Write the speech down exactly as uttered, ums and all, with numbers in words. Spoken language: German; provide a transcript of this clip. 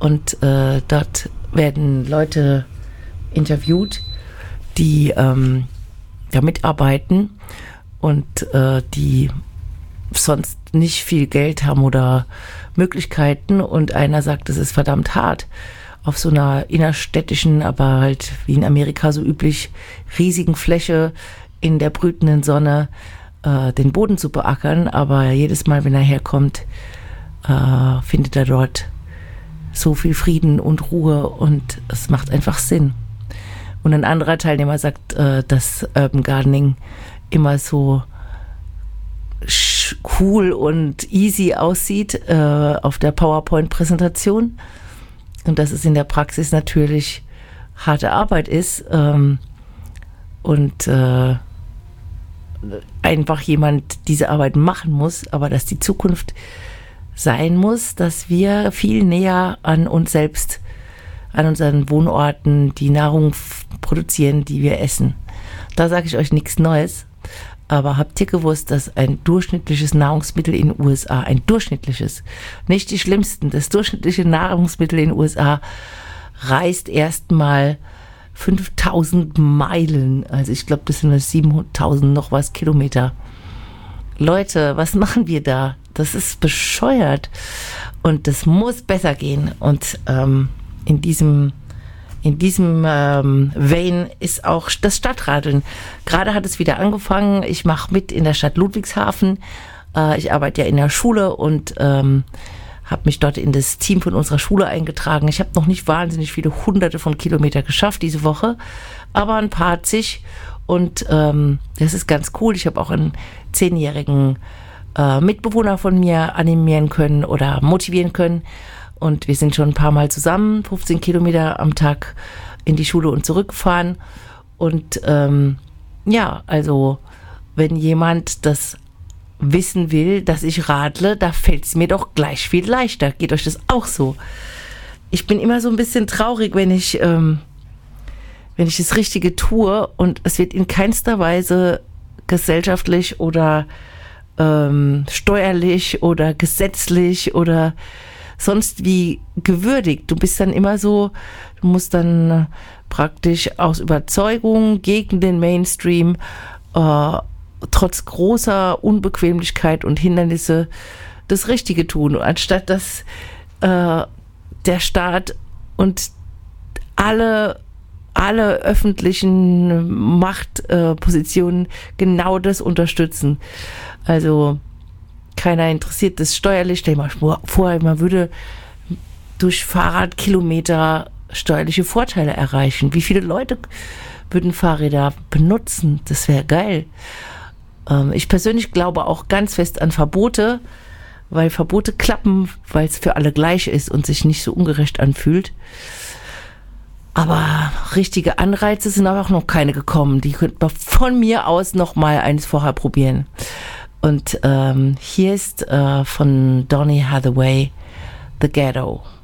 Und äh, dort werden Leute interviewt, die ähm, da mitarbeiten und äh, die sonst nicht viel Geld haben oder Möglichkeiten. Und einer sagt, es ist verdammt hart, auf so einer innerstädtischen, aber halt wie in Amerika so üblich, riesigen Fläche in der brütenden Sonne äh, den Boden zu beackern. Aber jedes Mal, wenn er herkommt, äh, findet er dort so viel Frieden und Ruhe und es macht einfach Sinn. Und ein anderer Teilnehmer sagt, äh, dass Urban Gardening immer so cool und easy aussieht äh, auf der PowerPoint-Präsentation und dass es in der Praxis natürlich harte Arbeit ist ähm, und äh, einfach jemand diese Arbeit machen muss, aber dass die Zukunft sein muss, dass wir viel näher an uns selbst, an unseren Wohnorten die Nahrung f- produzieren, die wir essen. Da sage ich euch nichts Neues. Aber habt ihr gewusst, dass ein durchschnittliches Nahrungsmittel in den U S A, ein durchschnittliches, nicht die schlimmsten, das durchschnittliche Nahrungsmittel in den U S A reist erstmal fünftausend Meilen. Also ich glaube, das sind siebentausend noch was Kilometer. Leute, was machen wir da? Das ist bescheuert. Und das muss besser gehen. Und ähm, in diesem In diesem ähm, Vein ist auch das Stadtradeln. Gerade hat es wieder angefangen. Ich mache mit in der Stadt Ludwigshafen. Äh, ich arbeite ja in der Schule und ähm, habe mich dort in das Team von unserer Schule eingetragen. Ich habe noch nicht wahnsinnig viele hunderte von Kilometern geschafft diese Woche, aber ein paar zig. Und ähm, das ist ganz cool. Ich habe auch einen zehnjährigen äh, Mitbewohner von mir animieren können oder motivieren können. Und wir sind schon ein paar Mal zusammen, fünfzehn Kilometer am Tag in die Schule und zurückgefahren. Und ähm, ja, also wenn jemand das wissen will, dass ich radle, da fällt es mir doch gleich viel leichter. Geht euch das auch so? Ich bin immer so ein bisschen traurig, wenn ich, ähm, wenn ich das Richtige tue und es wird in keinster Weise gesellschaftlich oder ähm, steuerlich oder gesetzlich oder sonst wie gewürdigt. Du bist dann immer so, du musst dann praktisch aus Überzeugung gegen den Mainstream, äh, trotz großer Unbequemlichkeit und Hindernisse das Richtige tun, anstatt dass äh, der Staat und alle, alle öffentlichen Machtpositionen äh, genau das unterstützen. Also keiner interessiert das steuerlich. Stell dir mal vor, man würde durch Fahrradkilometer steuerliche Vorteile erreichen. Wie viele Leute würden Fahrräder benutzen? Das wäre geil. Ähm, ich persönlich glaube auch ganz fest an Verbote, weil Verbote klappen, weil es für alle gleich ist und sich nicht so ungerecht anfühlt. Aber richtige Anreize sind aber auch noch keine gekommen. Die könnte man von mir aus noch mal eins vorher probieren. Und ähm, hier ist äh, von Donny Hathaway The Ghetto.